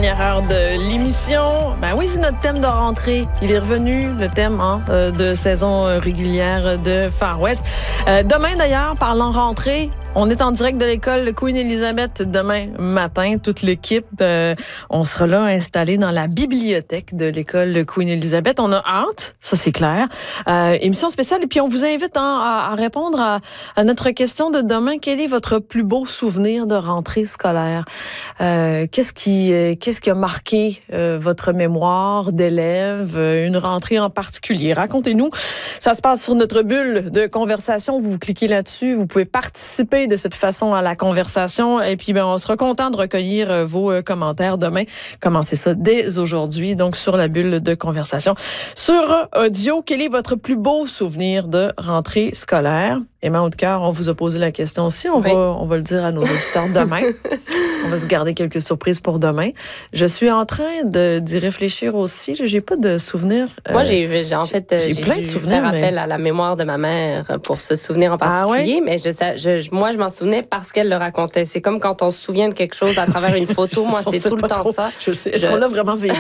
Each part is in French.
dernière heure de l'émission. Ben oui, c'est notre thème de rentrée. Il est revenu, le thème de saison régulière de Far West. Demain, d'ailleurs, parlant rentrée, on est en direct de l'école Queen Elizabeth demain matin. Toute l'équipe, on sera là installé dans la bibliothèque de l'école Queen Elizabeth. On a hâte, ça c'est clair. Émission spéciale. Et puis on vous invite à répondre à notre question de demain. Quel est votre plus beau souvenir de rentrée scolaire? Qu'est-ce qui a marqué votre mémoire d'élève, une rentrée en particulier? Racontez-nous. Ça se passe sur notre bulle de conversation. Vous cliquez là-dessus. Vous pouvez participer de cette façon à la conversation. Et puis, on sera content de recueillir vos commentaires demain. Commencez ça dès aujourd'hui, donc sur la bulle de conversation. Sur audio, quel est votre plus beau souvenir de rentrée scolaire? Emma Haute-Cœur, on vous a posé la question aussi. On va le dire à nos auditeurs demain. On va se garder quelques surprises pour demain. Je suis en train d'y réfléchir aussi. J'ai pas de souvenirs. Moi, j'ai plein de souvenirs. Faire appel à la mémoire de ma mère pour ce souvenir en particulier. Mais moi, je m'en souvenais parce qu'elle le racontait. C'est comme quand on se souvient de quelque chose à travers une photo. Moi, c'est tout le temps ça. Je sais. Est-ce qu'on l'a vraiment vécu?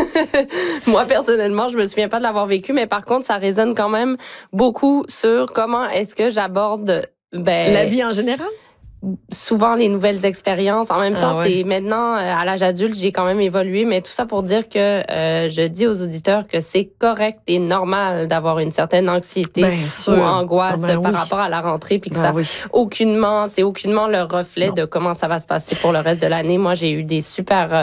Moi, personnellement, je me souviens pas de l'avoir vécu, mais par contre, ça résonne quand même beaucoup sur comment est-ce que j'aborde la vie en général? Souvent les nouvelles expériences. En même temps, c'est maintenant, à l'âge adulte, j'ai quand même évolué, mais tout ça pour dire que je dis aux auditeurs que c'est correct et normal d'avoir une certaine anxiété ou angoisse par rapport à la rentrée, puis que c'est aucunement le reflet de comment ça va se passer pour le reste de l'année. Moi, j'ai eu des super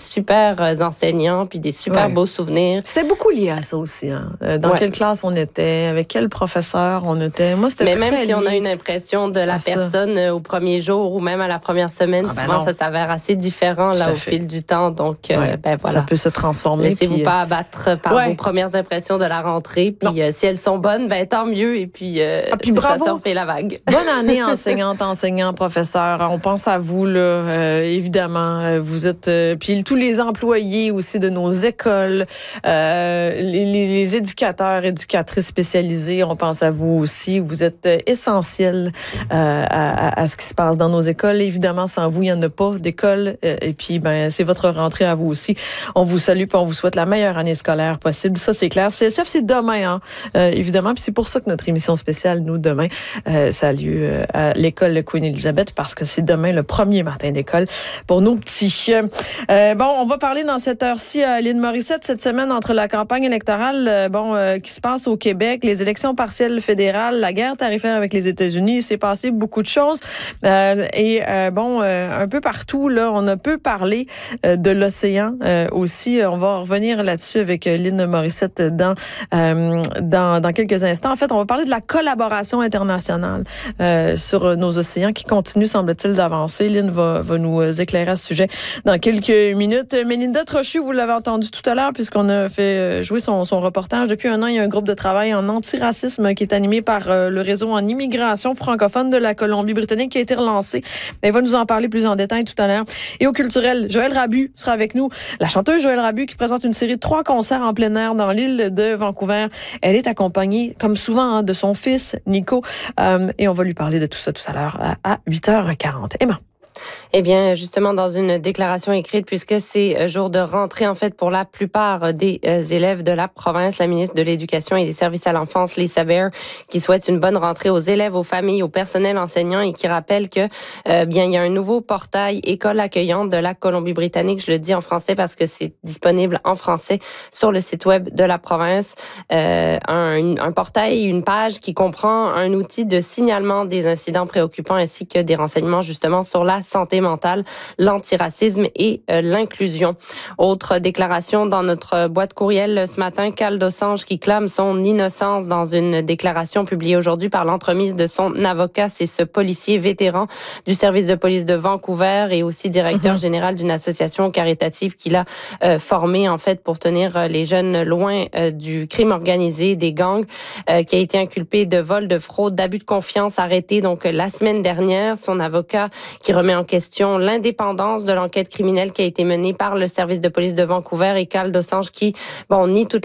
enseignants, puis des super beaux souvenirs. C'était beaucoup lié à ça aussi. Dans quelle classe on était, avec quel professeur on était. Moi, c'était mais même si on a une impression de la personne au premier jour ou même à la première semaine, souvent ça s'avère assez différent au fil du temps. Donc, voilà. Ça peut se transformer. Laissez-vous pas abattre par vos premières impressions de la rentrée. Puis si elles sont bonnes, tant mieux. Et puis, bravo. Ça surfer la vague. Bonne année, enseignant, professeur. On pense à vous, là, évidemment. Vous êtes... puis tous les employés aussi de nos écoles, les éducateurs, éducatrices spécialisées, on pense à vous aussi. Vous êtes essentiels à ce qui se passe dans nos écoles. Évidemment, sans vous, il n'y en a pas d'école. Et puis, c'est votre rentrée à vous aussi. On vous salue et on vous souhaite la meilleure année scolaire possible. Ça, c'est clair. CSF, c'est demain, évidemment. Puis c'est pour ça que notre émission spéciale, nous, demain, ça a lieu à l'école Queen Elizabeth parce que c'est demain le premier matin d'école pour nos petits. On va parler dans cette heure-ci à Lynn Morissette cette semaine entre la campagne électorale qui se passe au Québec, les élections partielles fédérales, la guerre tarifaire avec les États-Unis. Il s'est passé beaucoup de choses. Un peu partout, là, on a peu parlé de l'océan aussi. On va revenir là-dessus avec Lynn Morissette dans quelques instants. En fait, on va parler de la collaboration internationale sur nos océans qui continue, semble-t-il, d'avancer. Lynn va nous éclairer à ce sujet dans quelques minutes. Mélinda Trochu, vous l'avez entendu tout à l'heure, puisqu'on a fait jouer son reportage. Depuis un an, il y a un groupe de travail en antiracisme qui est animé par le réseau en immigration francophone de la Colombie-Britannique qui a été relancé. Elle va nous en parler plus en détail tout à l'heure. Et au culturel, Joëlle Rabu sera avec nous. La chanteuse Joëlle Rabu qui présente une série de 3 concerts en plein air dans l'île de Vancouver. Elle est accompagnée, comme souvent, de son fils, Nico. Et on va lui parler de tout ça tout à l'heure à 8h40. Emma. Eh bien, justement, dans une déclaration écrite, puisque c'est jour de rentrée, en fait, pour la plupart des élèves de la province, la ministre de l'Éducation et des Services à l'enfance, Lisa Bear, qui souhaite une bonne rentrée aux élèves, aux familles, au personnel enseignant et qui rappelle que, il y a un nouveau portail École accueillante de la Colombie-Britannique. Je le dis en français parce que c'est disponible en français sur le site web de la province. Un portail, une page qui comprend un outil de signalement des incidents préoccupants ainsi que des renseignements, justement, sur la santé mentale, l'antiracisme et l'inclusion. Autre déclaration dans notre boîte courriel ce matin, Cal Dosange qui clame son innocence dans une déclaration publiée aujourd'hui par l'entremise de son avocat. C'est ce policier vétéran du service de police de Vancouver et aussi directeur général d'une association caritative qu'il a formée en fait pour tenir les jeunes loin du crime organisé, des gangs, qui a été inculpé de vol, de fraude, d'abus de confiance, arrêté donc la semaine dernière. Son avocat qui remet en question l'indépendance de l'enquête criminelle qui a été menée par le service de police de Vancouver et Cal Dosange qui nie toute